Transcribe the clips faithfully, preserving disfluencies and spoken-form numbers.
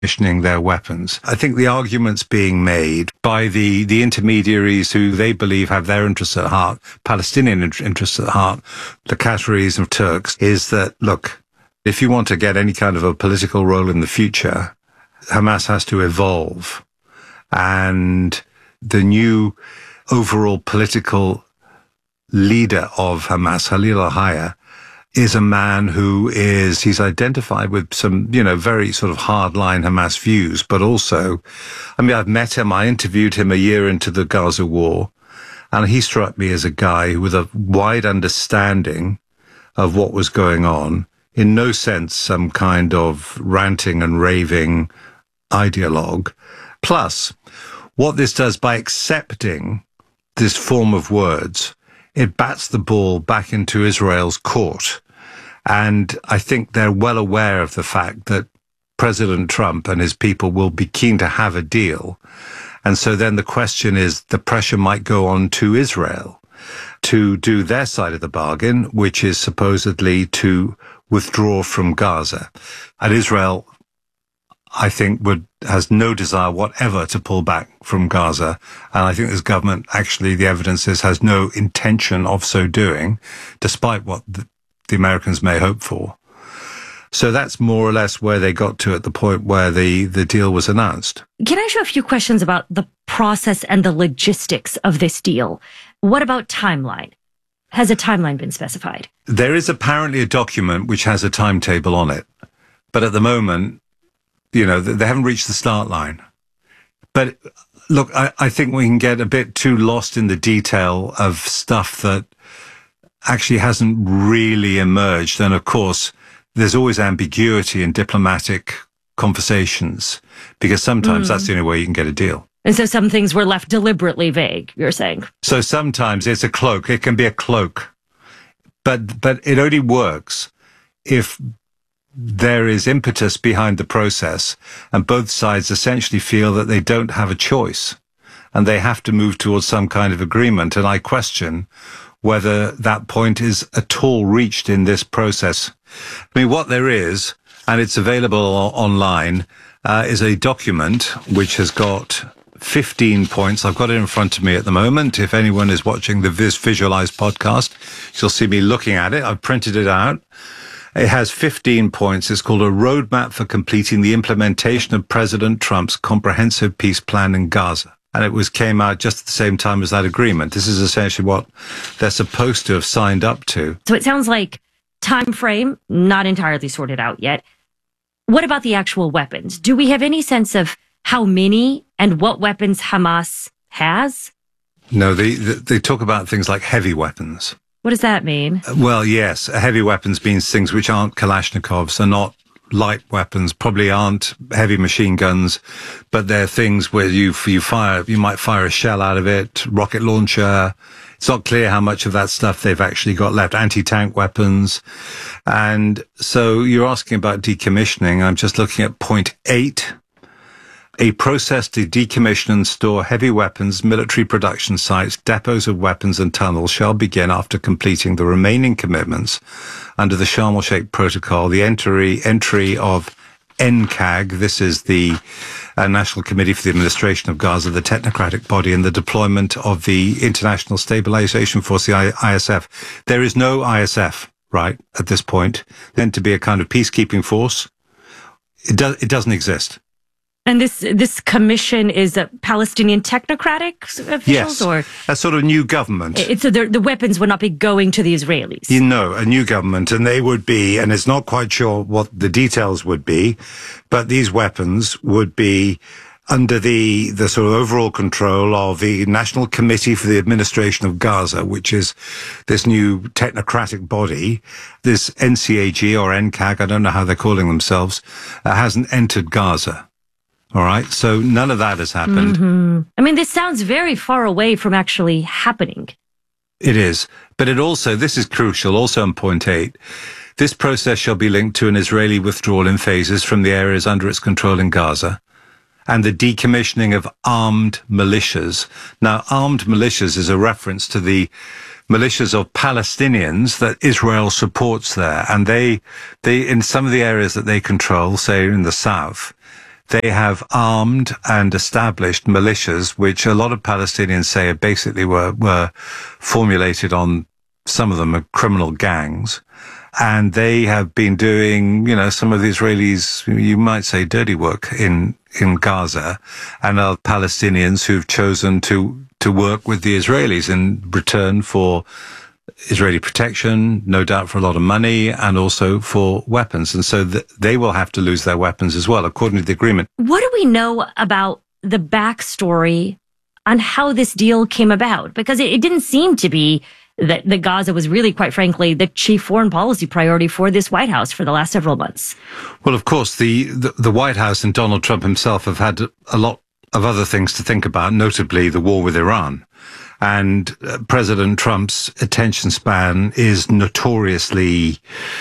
decommissioning their weapons. I think the arguments being made by the, the intermediaries who they believe have their interests at heart, Palestinian interests at heart, the Qataris and Turks, is that, look, if you want to get any kind of a political role in the future, Hamas has to evolve. And the new overall political leader of Hamas, Khalil al-Hayya, is a man who is, he's identified with some, you know, very sort of hardline Hamas views, but also, I mean, I've met him, I interviewed him a year into the Gaza war, and he struck me as a guy with a wide understanding of what was going on, in no sense some kind of ranting and raving ideologue. Plus, what this does by accepting this form of words, it bats the ball back into Israel's court. And I think they're well aware of the fact that President Trump and his people will be keen to have a deal. And so then the question is, the pressure might go on to Israel to do their side of the bargain, which is supposedly to withdraw from Gaza. And Israel, I think, would has no desire whatever to pull back from Gaza. And I think this government, actually, the evidence is, has no intention of so doing, despite what the, the Americans may hope for. So that's more or less where they got to at the point where the, the deal was announced. Can I ask you a few questions about the process and the logistics of this deal? What about timeline? Has a timeline been specified? There is apparently a document which has a timetable on it. But at the moment, you know, they haven't reached the start line. But look, I, I think we can get a bit too lost in the detail of stuff that actually hasn't really emerged. And of course, there's always ambiguity in diplomatic conversations, because sometimes mm. that's the only way you can get a deal. And so some things were left deliberately vague, you're saying? So sometimes it's a cloak. It can be a cloak. But, but it only works if there is impetus behind the process, and both sides essentially feel that they don't have a choice and they have to move towards some kind of agreement. And I question whether that point is at all reached in this process. I mean, what there is, and it's available online, uh, is a document which has got fifteen points. I've got it in front of me at the moment. If anyone is watching the Viz Visualize podcast, you'll see me looking at it. I've printed it out. It has fifteen points. It's called A Roadmap for Completing the Implementation of President Trump's Comprehensive Peace Plan in Gaza. And it was came out just at the same time as that agreement. This is essentially what they're supposed to have signed up to. So it sounds like time frame, not entirely sorted out yet. What about the actual weapons? Do we have any sense of how many and what weapons Hamas has? No, they, they talk about things like heavy weapons. What does that mean? Well, yes, heavy weapons means things which aren't Kalashnikovs, are not light weapons, probably aren't heavy machine guns, but they're things where you you fire, you might fire a shell out of it, rocket launcher. It's not clear how much of that stuff they've actually got left. Anti-tank weapons. And so you're asking about decommissioning. I'm just looking at point eight. A process to decommission and store heavy weapons, military production sites, depots of weapons and tunnels shall begin after completing the remaining commitments under the Sharm el-Sheikh Protocol, the entry, entry of N C A G, this is the uh, National Committee for the Administration of Gaza, the technocratic body, and the deployment of the International Stabilization Force, the I S F. There is no I S F, right, at this point. Then to be a kind of peacekeeping force, it, do, it doesn't exist. And this this commission is a Palestinian technocratic officials? Yes, or a sort of new government. It's, so the, the weapons would not be going to the Israelis? You know, a new government, and they would be, and it's not quite sure what the details would be, but these weapons would be under the, the sort of overall control of the National Committee for the Administration of Gaza, which is this new technocratic body. This N C A G or N C A G, I don't know how they're calling themselves, uh, hasn't entered Gaza. All right. So none of that has happened. Mm-hmm. I mean, this sounds very far away from actually happening. It is. But it also, this is crucial, also on point eight, this process shall be linked to an Israeli withdrawal in phases from the areas under its control in Gaza and the decommissioning of armed militias. Now, armed militias is a reference to the militias of Palestinians that Israel supports there. And they, they, in some of the areas that they control, say in the south, they have armed and established militias, which a lot of Palestinians say basically were, were formulated on, some of them are criminal gangs. And they have been doing, you know, some of the Israelis, you might say, dirty work in, in Gaza, and are Palestinians who've chosen to, to work with the Israelis in return for Israeli protection, no doubt for a lot of money, and also for weapons. And so th- they will have to lose their weapons as well, according to the agreement. What do we know about the backstory on how this deal came about? Because it, it didn't seem to be that, that Gaza was really, quite frankly, the chief foreign policy priority for this White House for the last several months. Well, of course, the, the, the White House and Donald Trump himself have had a lot of other things to think about, notably the war with Iran. And uh, President Trump's attention span is notoriously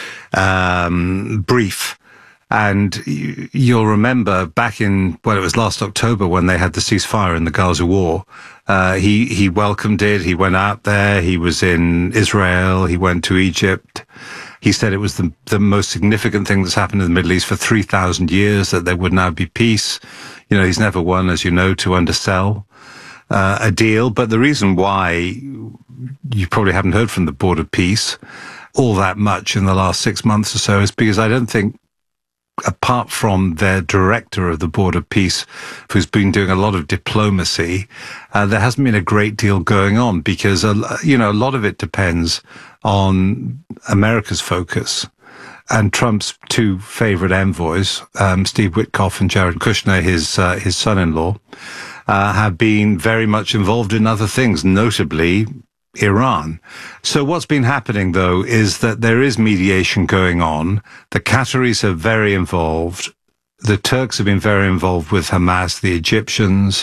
um, brief. And you, you'll remember back in, well, it was last October when they had the ceasefire in the Gaza war. Uh, he, he welcomed it. He went out there. He was in Israel. He went to Egypt. He said it was the, the most significant thing that's happened in the Middle East for three thousand years, that there would now be peace. You know, he's never one, as you know, to undersell uh, a deal. But the reason why you probably haven't heard from the Board of Peace all that much in the last six months or so is because I don't think, apart from their director of the Board of Peace, who's been doing a lot of diplomacy, uh, there hasn't been a great deal going on because, uh, you know, a lot of it depends on America's focus. And Trump's two favorite envoys, um, Steve Witkoff and Jared Kushner, his, uh, his son-in-law, uh, have been very much involved in other things, notably Iran. So what's been happening, though, is that there is mediation going on. The Qataris are very involved. The Turks have been very involved with Hamas, the Egyptians,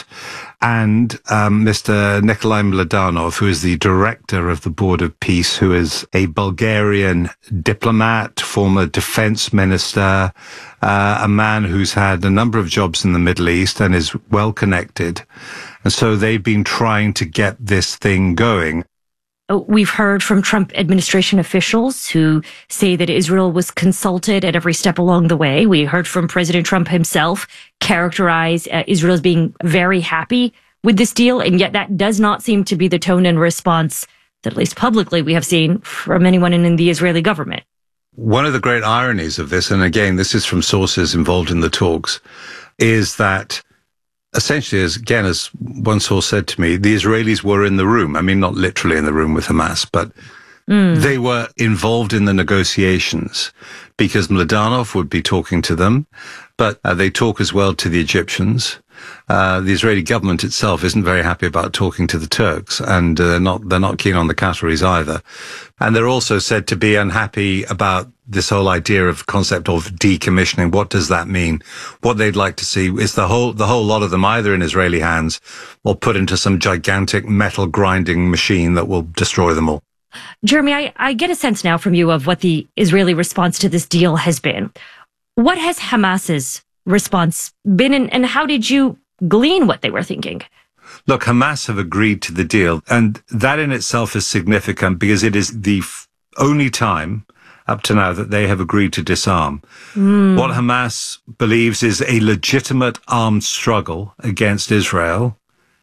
and um, Mister Nikolai Mladenov, who is the director of the Board of Peace, who is a Bulgarian diplomat, former defense minister, uh, a man who's had a number of jobs in the Middle East and is well connected. And so they've been trying to get this thing going. We've heard from Trump administration officials who say that Israel was consulted at every step along the way. We heard from President Trump himself characterize uh, Israel as being very happy with this deal, and yet that does not seem to be the tone and response that, at least publicly, we have seen from anyone in the Israeli government. One of the great ironies of this, and again, this is from sources involved in the talks, is that essentially, as again, as one source said to me, the Israelis were in the room. I mean, not literally in the room with Hamas, but mm. they were involved in the negotiations because Mladenov would be talking to them, but uh, they talk as well to the Egyptians. Uh, the Israeli government itself isn't very happy about talking to the Turks, and uh, not they're not keen on the Qataris either. And they're also said to be unhappy about this whole idea of concept of decommissioning. What does that mean? What they'd like to see is the whole the whole lot of them either in Israeli hands or put into some gigantic metal grinding machine that will destroy them all. Jeremy, I, I get a sense now from you of what the Israeli response to this deal has been. What has Hamas's response been, and, and how did you glean what they were thinking? Look, Hamas have agreed to the deal, and that in itself is significant because it is the f- only time up to now that they have agreed to disarm. Mm. What Hamas believes is a legitimate armed struggle against Israel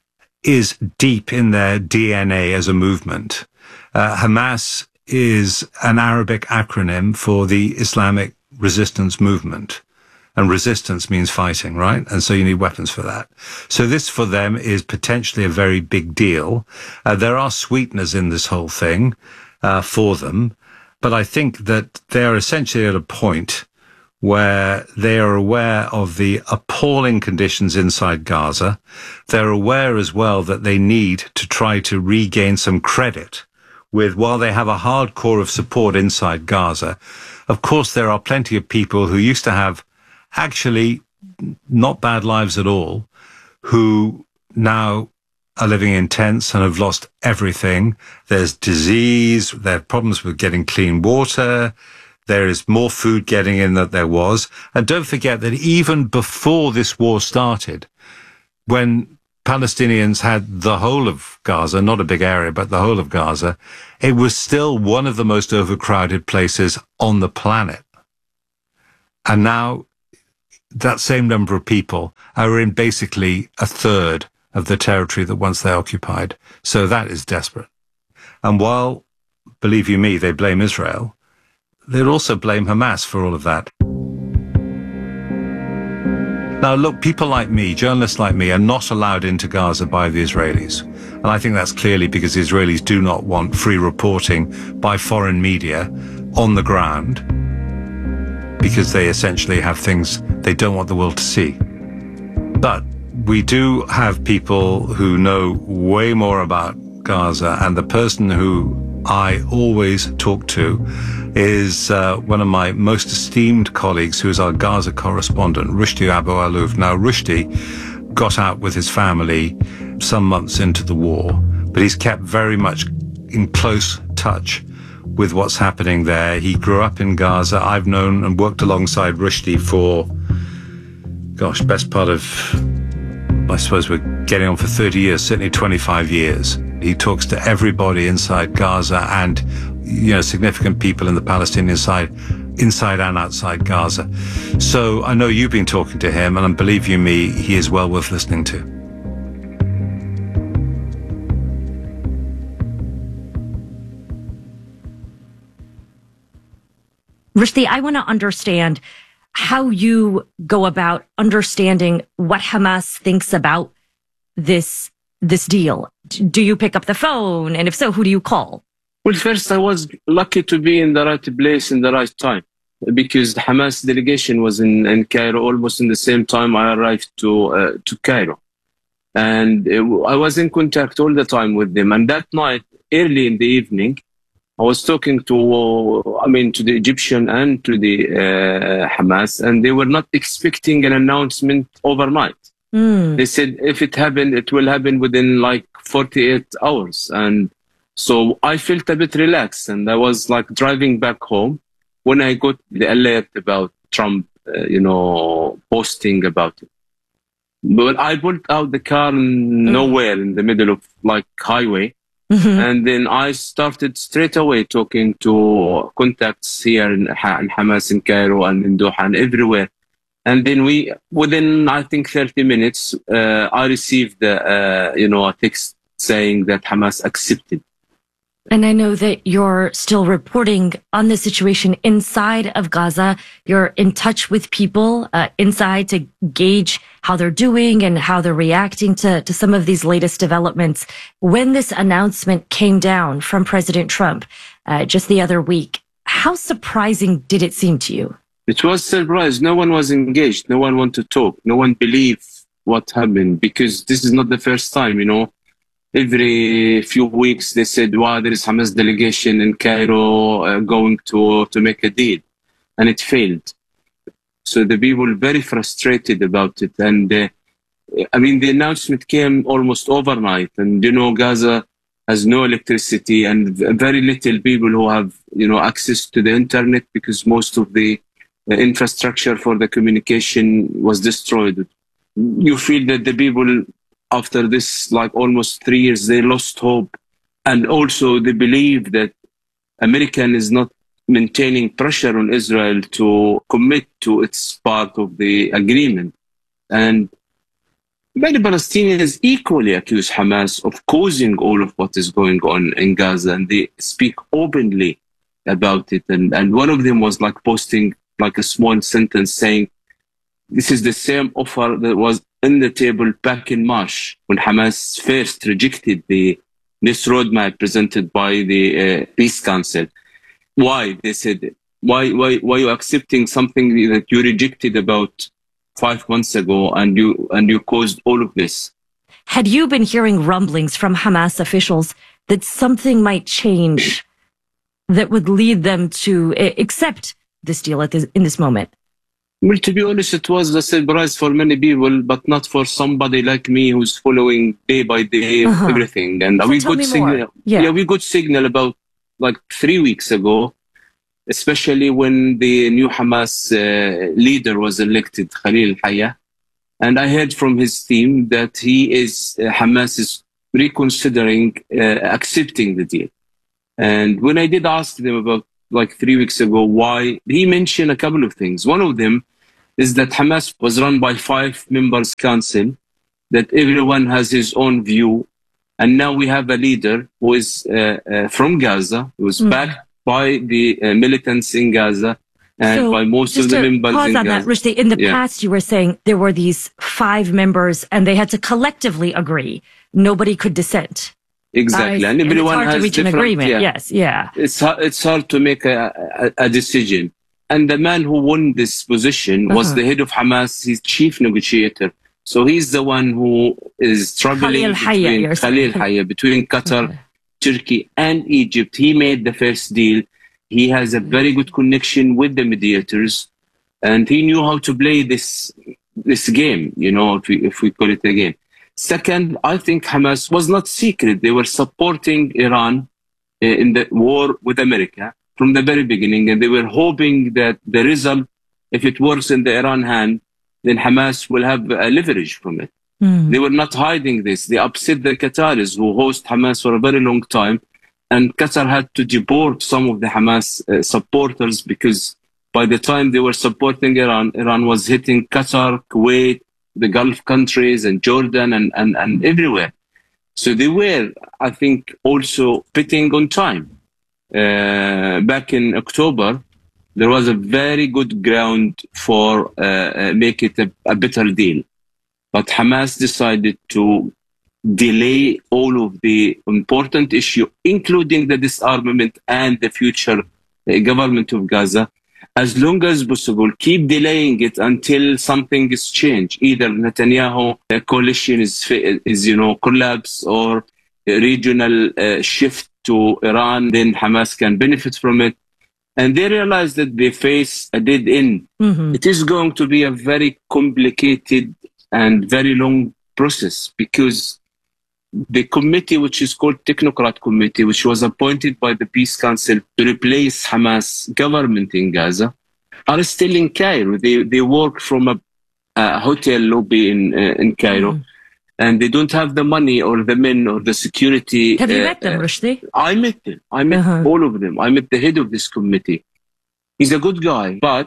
is deep in their D N A as a movement. Uh, Hamas is an Arabic acronym for the Islamic resistance movement. And resistance means fighting, right? And so you need weapons for that. So this for them is potentially a very big deal. Uh, there are sweeteners in this whole thing uh, for them. But I think that they are essentially at a point where they are aware of the appalling conditions inside Gaza. They're aware as well that they need to try to regain some credit with, while they have a hard core of support inside Gaza, of course, there are plenty of people who used to have actually not bad lives at all, who now are living in tents and have lost everything. There's disease, there are problems with getting clean water, there is more food getting in than there was. And don't forget that even before this war started, when Palestinians had the whole of Gaza, not a big area, but the whole of Gaza, it was still one of the most overcrowded places on the planet. And now that same number of people are in basically a third of the territory that once they occupied. So that is desperate. And while, believe you me, they blame Israel, they'd also blame Hamas for all of that. Now, look, people like me, journalists like me, are not allowed into Gaza by the Israelis. And I think that's clearly because the Israelis do not want free reporting by foreign media on the ground, because they essentially have things they don't want the world to see. But we do have people who know way more about Gaza, and the person who I always talk to is uh, one of my most esteemed colleagues, who is our Gaza correspondent, Rushdie Abu Alouf. Now, Rushdie got out with his family some months into the war, but he's kept very much in close touch with what's happening there. He grew up in Gaza. I've known and worked alongside Rushdie for, gosh, best part of, I suppose we're getting on for thirty years, certainly twenty-five years. He talks to everybody inside Gaza and, you know, significant people in the Palestinian side, inside and outside Gaza. So I know you've been talking to him, and believe you me, he is well worth listening to. Rushdie, I want to understand how you go about understanding what Hamas thinks about this this deal. Do you pick up the phone? And if so, who do you call? Well, first, I was lucky to be in the right place in the right time, because the Hamas delegation was in, in Cairo almost in the same time I arrived to uh, to Cairo. And it, I was in contact all the time with them. And that night, early in the evening, I was talking to, I mean, to the Egyptian and to the uh, Hamas, and they were not expecting an announcement overnight. Mm. They said if it happened, it will happen within like forty-eight hours. And so I felt a bit relaxed, and I was like driving back home when I got the alert about Trump, uh, you know, posting about it. But I pulled out the car nowhere mm. in the middle of like highway. Mm-hmm. And then I started straight away talking to contacts here in, in Hamas in Cairo and in Doha and everywhere. And then we, within I think thirty minutes, uh, I received uh, you know, a text saying that Hamas accepted. And I know that you're still reporting on the situation inside of Gaza. You're in touch with people uh, inside to gauge how they're doing and how they're reacting to, to some of these latest developments. When this announcement came down from President Trump uh, just the other week, how surprising did it seem to you? It was surprise. No one was engaged. No one wanted to talk. No one believed what happened, because this is not the first time, you know. Every few weeks, they said, wow, there is Hamas delegation in Cairo uh, going to, to make a deal. And it failed. So the people very frustrated about it. And uh, I mean, the announcement came almost overnight. And, you know, Gaza has no electricity and very little people who have, you know, access to the internet, because most of the uh, infrastructure for the communication was destroyed. You feel that the people, after this, like almost three years, they lost hope. And also they believe that American is not maintaining pressure on Israel to commit to its part of the agreement. And many Palestinians equally accuse Hamas of causing all of what is going on in Gaza, and they speak openly about it. And, and one of them was like posting like a small sentence saying, this is the same offer that was in the table back in March when Hamas first rejected the this roadmap presented by the uh, Peace Council. Why? They said, why, why, why are you accepting something that you rejected about five months ago, and you and you caused all of this? Had you been hearing rumblings from Hamas officials that something might change that would lead them to uh, accept this deal at this, in this moment? Well, to be honest, it was a surprise for many people, but not for somebody like me who's following day by day uh-huh. everything. And so we got signal, yeah. yeah, we got signal about like three weeks ago, especially when the new Hamas uh, leader was elected, Khalil Hayya. And I heard from his team that he is, uh, Hamas is reconsidering uh, accepting the deal. And when I did ask them about like three weeks ago why, he mentioned a couple of things. One of them is that Hamas was run by five members council, that everyone has his own view. And now we have a leader who is uh, uh, from Gaza, who is mm. backed by the uh, militants in Gaza and so by most of the members pause in on Gaza. That, Rushdie, in the yeah. past, you were saying there were these five members and they had to collectively agree. Nobody could dissent. Exactly. I, and everyone and it's hard has to reach different, an agreement. Yeah. Yes, yeah. It's hard, it's hard to make a, a, a decision. And the man who won this position was uh-huh. the head of Hamas, his chief negotiator. So he's the one who is traveling between Khalil Hayya, between Qatar, okay. Turkey, and Egypt. He made the first deal. He has a very good connection with the mediators, and he knew how to play this this game. You know, if we if we call it a game. Second, I think Hamas was not secret. They were supporting Iran uh, in the war with America from the very beginning, and they were hoping that the result, if it works in the Iran hand, then Hamas will have a leverage from it. Mm. They were not hiding this. They upset the Qataris, who host Hamas for a very long time. And Qatar had to deport some of the Hamas uh, supporters because by the time they were supporting Iran, Iran was hitting Qatar, Kuwait, the Gulf countries, and Jordan, and, and, and everywhere. So they were, I think, also betting on time. Uh, back in October, there was a very good ground for uh, uh, make it a, a better deal. But Hamas decided to delay all of the important issue, including the disarmament and the future uh, government of Gaza, as long as possible, keep delaying it until something is changed. Either Netanyahu uh, coalition is, is, you know, collapse, or a regional uh, shift to Iran, then Hamas can benefit from it. And they realize that they face a dead end. Mm-hmm. It is going to be a very complicated and very long process because the committee, which is called Technocrat Committee, which was appointed by the Peace Council to replace Hamas government in Gaza, are still in Cairo. They they work from a, a hotel lobby in uh, in Cairo. Mm-hmm. And they don't have the money or the men or the security. Have you uh, met them, Rushdie? I met them. I met uh-huh. all of them. I met the head of this committee. He's a good guy, but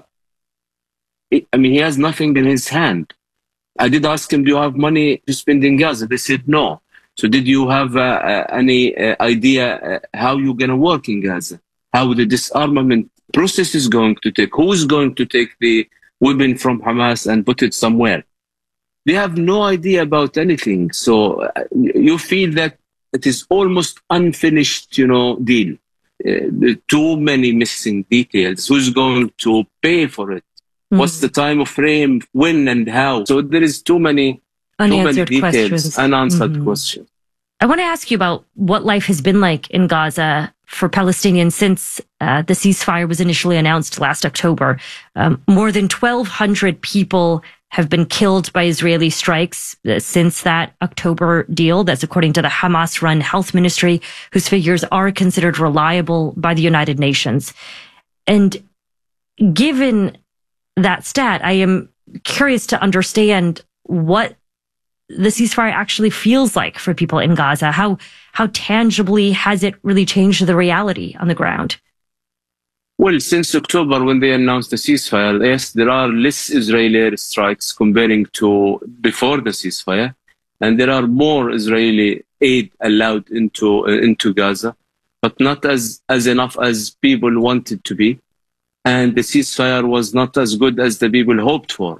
it, I mean, he has nothing in his hand. I did ask him, do you have money to spend in Gaza? They said no. So did you have uh, uh, any uh, idea uh, how you're going to work in Gaza? How the disarmament process is going to take? Who is going to take the women from Hamas and put it somewhere? They have no idea about anything. So uh, you feel that it is almost unfinished, you know, deal. Uh, too many missing details. Who's going to pay for it? Mm. What's the time of frame? When and how? So there is too many, unanswered too many details, questions. unanswered Mm-hmm. questions. I want to ask you about what life has been like in Gaza for Palestinians since uh, the ceasefire was initially announced last October. Um, more than twelve hundred people have been killed by Israeli strikes uh, since that October deal. That's according to the Hamas-run health ministry, whose figures are considered reliable by the United Nations. And given that stat, I am curious to understand what the ceasefire actually feels like for people in Gaza. How how tangibly has it really changed the reality on the ground? Well, since October, when they announced the ceasefire, yes, there are less Israeli airstrikes comparing to before the ceasefire, and there are more Israeli aid allowed into uh, into Gaza, but not as as enough as people wanted to be, and the ceasefire was not as good as the people hoped for.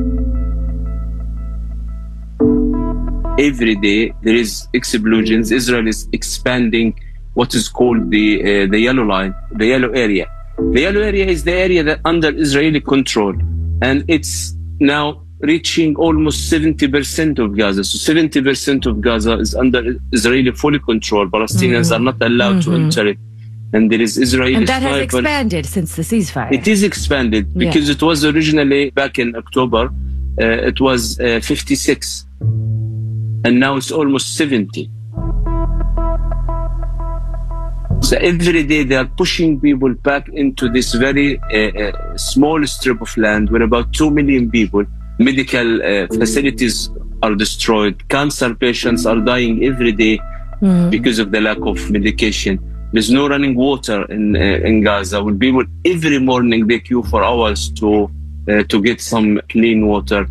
Every day there is explosions. Israel is expanding what is called the uh, the yellow line, the yellow area. The yellow area is the area that under Israeli control, and it's now reaching almost seventy percent of Gaza. So seventy percent of Gaza is under Israeli fully control. Palestinians mm-hmm. are not allowed mm-hmm. to enter it. And there is Israeli And that has snipers. expanded since the ceasefire. It is expanded because yeah. it was originally back in October, uh, it was uh, fifty-six. And now it's almost seventy. So every day they are pushing people back into this very uh, uh, small strip of land where about two million people, medical uh, facilities are destroyed. Cancer patients are dying every day mm. because of the lack of medication. There's no running water in uh, in Gaza. When people every morning they queue for hours to uh, to get some clean water.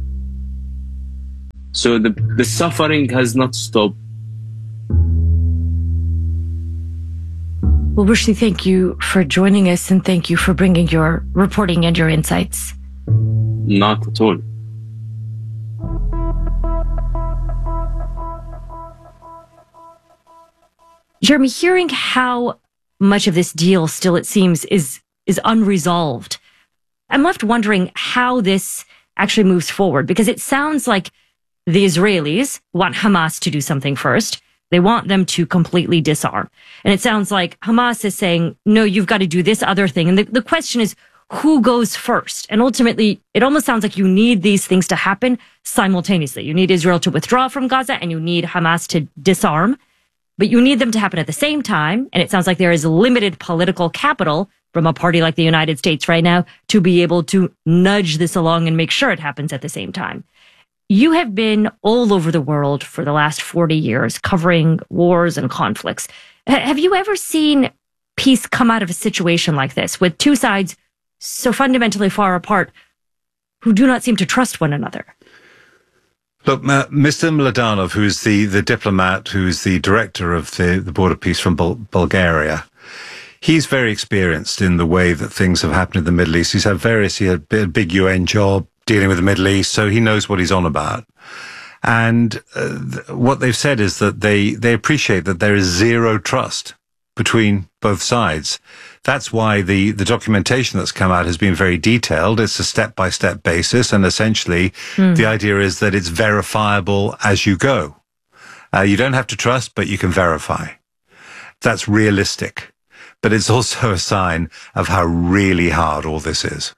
So the, the suffering has not stopped. Well, Rushdie, thank you for joining us, and thank you for bringing your reporting and your insights. Not at all. Jeremy, hearing how much of this deal still, it seems, is is unresolved, I'm left wondering how this actually moves forward, because it sounds like the Israelis want Hamas to do something first. They want them to completely disarm. And it sounds like Hamas is saying, no, you've got to do this other thing. And the, the question is, who goes first? And ultimately, it almost sounds like you need these things to happen simultaneously. You need Israel to withdraw from Gaza, and you need Hamas to disarm. But you need them to happen at the same time. And it sounds like there is limited political capital from a party like the United States right now to be able to nudge this along and make sure it happens at the same time. You have been all over the world for the last forty years covering wars and conflicts. H- have you ever seen peace come out of a situation like this with two sides so fundamentally far apart who do not seem to trust one another? Look, uh, Mister Mladenov, who's the, the diplomat, who's the director of the, the Board of Peace from Bul- Bulgaria, he's very experienced in the way that things have happened in the Middle East. He's had various, he had a big U N job dealing with the Middle East, so he knows what he's on about. And uh, th- what they've said is that they, they appreciate that there is zero trust between both sides. That's why the, the documentation that's come out has been very detailed. It's a step-by-step basis, and essentially mm. the idea is that it's verifiable as you go. Uh, you don't have to trust, but you can verify. That's realistic. But it's also a sign of how really hard all this is.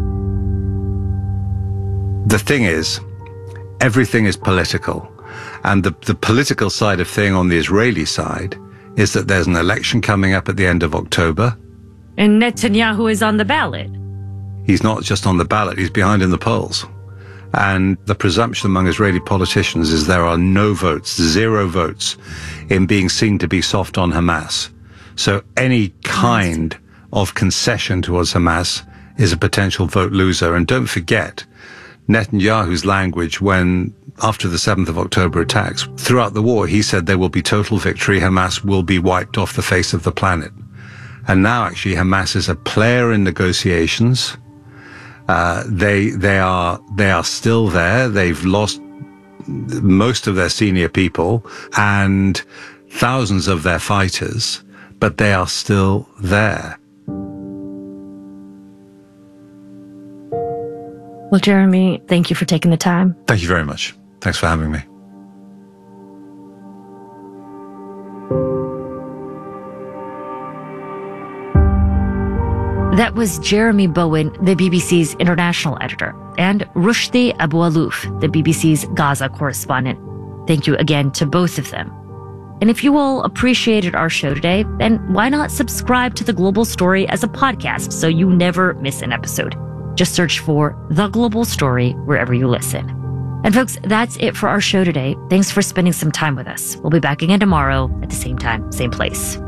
The thing is, everything is political. And the, the political side of thing on the Israeli side is that there's an election coming up at the end of October. And Netanyahu is on the ballot. He's not just on the ballot, he's behind in the polls. And the presumption among Israeli politicians is there are no votes, zero votes, in being seen to be soft on Hamas. So any kind of concession towards Hamas is a potential vote loser. And don't forget, Netanyahu's language when, after the seventh of October attacks, throughout the war, he said there will be total victory, Hamas will be wiped off the face of the planet. And now actually Hamas is a player in negotiations. Uh, they, they are, they are still there. They've lost most of their senior people and thousands of their fighters, but they are still there. Well, Jeremy, thank you for taking the time. Thank you very much. Thanks for having me. That was Jeremy Bowen, the B B C's international editor, and Rushdie Abu-Alouf, the B B C's Gaza correspondent. Thank you again to both of them. And if you all appreciated our show today, then why not subscribe to The Global Story as a podcast so you never miss an episode? Just search for The Global Story wherever you listen. And folks, that's it for our show today. Thanks for spending some time with us. We'll be back again tomorrow at the same time, same place.